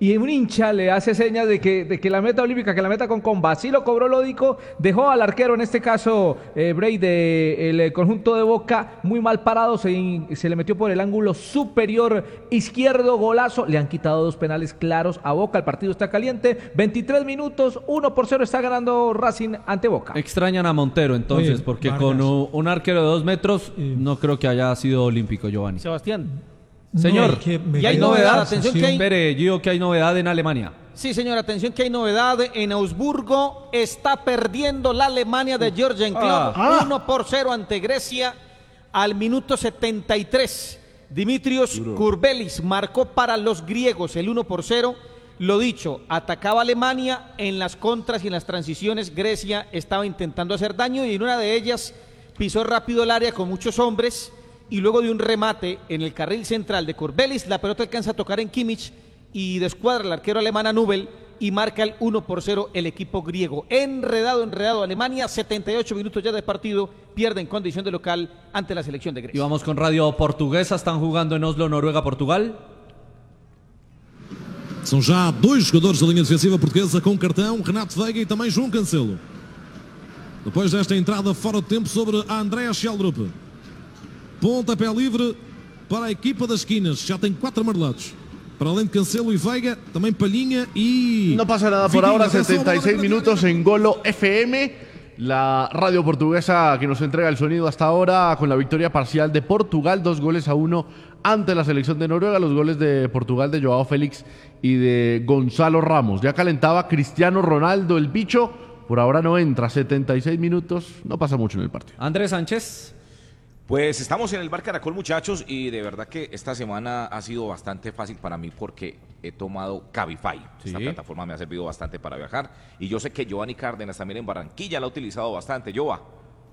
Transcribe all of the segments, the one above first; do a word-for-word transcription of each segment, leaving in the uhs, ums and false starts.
y un hincha le hace señas de que, de que la meta olímpica, que la meta con comba. Así lo cobró Lódico, dejó al arquero, en este caso, eh, Bray del conjunto de Boca, muy mal parado, se, se le metió por el ángulo superior izquierdo, golazo. Le han quitado dos penales claros a Boca, el partido está caliente, veintitrés minutos, uno por cero está ganando Racing ante Boca. Extrañan a Montero entonces, Oye, porque Vargas. con un, un arquero de dos metros eh, no creo que haya sido olímpico, Giovanni. Sebastián. Señor, no, es que ¿y hay novedad? Atención que hay... Espere, Gio, que hay novedad en Alemania. Sí, señor, atención que hay novedad. En Augsburgo está perdiendo la Alemania de Jürgen Klopp, ah. uno por cero ante Grecia al minuto setenta y tres. Dimitrios Duro. Kurbelis marcó para los griegos el uno por cero. Lo dicho, atacaba Alemania en las contras y en las transiciones. Grecia estaba intentando hacer daño y en una de ellas pisó rápido el área con muchos hombres y luego de un remate en el carril central de Kurbelis, la pelota alcanza a tocar en Kimmich y descuadra el arquero alemán a Nubel y marca el uno por cero el equipo griego. Enredado, enredado Alemania, setenta y ocho minutos ya de partido, pierde en condición de local ante la selección de Grecia. Y vamos con Radio Portuguesa, están jugando en Oslo, Noruega, Portugal. São já dois jogadores da linha defensiva portuguesa com cartão, Renato Veiga e também João Cancelo. Depois desta entrada fora de tempo sobre a Andrea Schjelderup. Pontapé livre para a equipa das esquinas, já tem quatro amarelados. Para além de Cancelo y Veiga, también Palhinha y... No pasa nada por ahora, setenta y seis minutos en Golo F M, la radio portuguesa que nos entrega el sonido hasta ahora con la victoria parcial de Portugal, dos goles a uno ante la selección de Noruega, los goles de Portugal de Joao Félix y de Gonzalo Ramos. Ya calentaba Cristiano Ronaldo, el bicho, por ahora no entra, setenta y seis minutos, no pasa mucho en el partido. Andrés Sánchez. Pues estamos en el Bar Caracol, muchachos, y de verdad que esta semana ha sido bastante fácil para mí porque he tomado Cabify. Sí. Esta plataforma me ha servido bastante para viajar y yo sé que Giovanni Cárdenas también en Barranquilla la ha utilizado bastante. Giova.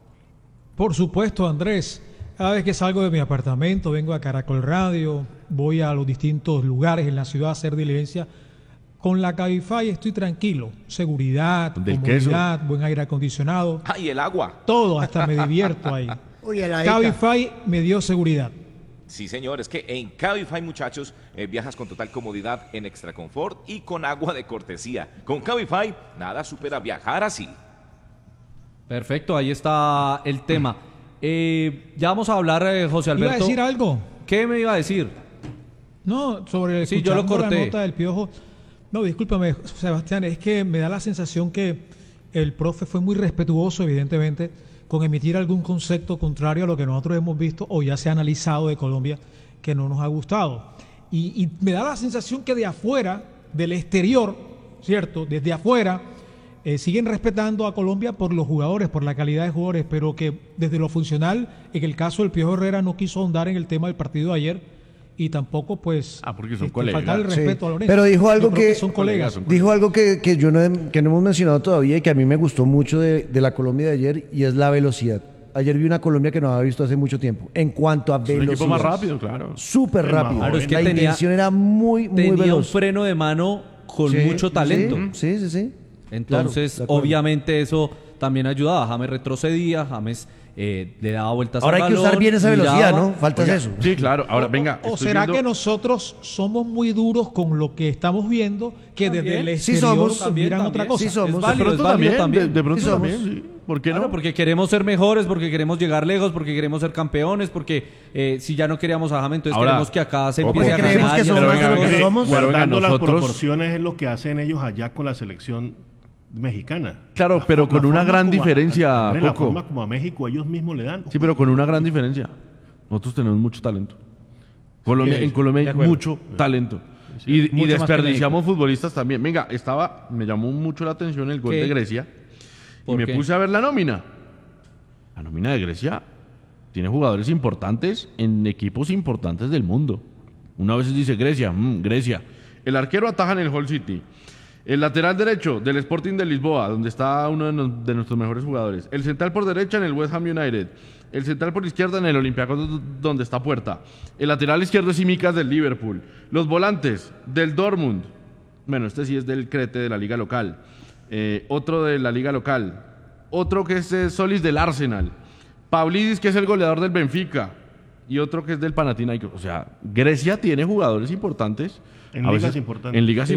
Por supuesto, Andrés. Cada vez que salgo de mi apartamento, vengo a Caracol Radio, voy a los distintos lugares en la ciudad a hacer diligencia. Con la Cabify estoy tranquilo. Seguridad, comodidad, buen aire acondicionado. Ah, y el agua. Todo, hasta me divierto ahí. Uy, Cabify me dio seguridad. Sí, señor, es que en Cabify, muchachos, eh, viajas con total comodidad en extra confort y con agua de cortesía. Con Cabify, nada supera viajar así. Perfecto, ahí está el tema. Eh, ya vamos a hablar, eh, José Alberto. ¿Iba a decir algo? ¿Qué me iba a decir? No, sobre sí, yo lo corté. La nota del Piojo. No, discúlpame, Sebastián, es que me da la sensación que el profe fue muy respetuoso, evidentemente, con emitir algún concepto contrario a lo que nosotros hemos visto o ya se ha analizado de Colombia que no nos ha gustado. Y, y me da la sensación que de afuera, del exterior, ¿cierto? Desde afuera, eh, siguen respetando a Colombia por los jugadores, por la calidad de jugadores, pero que desde lo funcional, en el caso del Piojo Herrera, no quiso ahondar en el tema del partido de ayer y tampoco, pues, ah, porque son este, colegas. faltar el respeto sí. a Lorenzo. Pero dijo algo que, que son colegas. Dijo colegas. algo que, que yo no, he, que no hemos mencionado todavía y que a mí me gustó mucho de, de la Colombia de ayer, y es la velocidad. Ayer vi una Colombia que no había visto hace mucho tiempo. En cuanto a velocidad. Es un equipo más rápido, claro. Súper rápido. Claro, es que la tenía, intención era muy, muy tenía veloz. un freno de mano con sí, mucho talento. Sí, sí, sí. sí. Entonces, claro, obviamente eso también ayudaba. James retrocedía, James eh, le daba vueltas Ahora al balón. Ahora hay que usar bien esa velocidad, miraba. ¿no? Falta Oiga, eso. Sí, claro. Ahora, venga. ¿O será viendo... que nosotros somos muy duros con lo que estamos viendo, que ¿También? desde el exterior sí somos, también, miran también. otra cosa? Sí somos. Es válido, de pronto es válido también. De, de pronto sí también, sí. ¿Por qué no? Claro, porque queremos ser mejores, porque queremos llegar lejos, porque queremos ser campeones, porque eh, si ya no queríamos a James, entonces Ahora, queremos que acá se empiece a creemos ganar. Que somos pero lo que somos. Guardando las nosotros... proporciones es lo que hacen ellos allá con la selección mexicana. Claro, la pero forma, con una gran diferencia, a, la Coco. forma como a México ellos mismos le dan. Sí, pero con una gran diferencia. Nosotros tenemos mucho talento. Colombia, en Colombia hay mucho talento. Sí, y, y desperdiciamos futbolistas también. Venga, estaba, me llamó mucho la atención el gol ¿Qué? de Grecia. Y me qué? puse a ver la nómina. La nómina de Grecia tiene jugadores importantes en equipos importantes del mundo. Una vez dice Grecia, mmm, Grecia. El arquero ataja en el Hull City. El lateral derecho del Sporting de Lisboa, donde está uno de, no, de nuestros mejores jugadores. El central por derecha en el West Ham United. El central por izquierda en el Olympiacos, donde está Puerta. El lateral izquierdo es Simicas del Liverpool. Los volantes del Dortmund. Bueno, este sí es del Crete de la liga local. Eh, otro de la liga local. Otro que es eh, Solis del Arsenal. Pavlidis, que es el goleador del Benfica. Y otro que es del Panathinaikos. O sea, Grecia tiene jugadores importantes. En a ligas veces, importantes. En ligas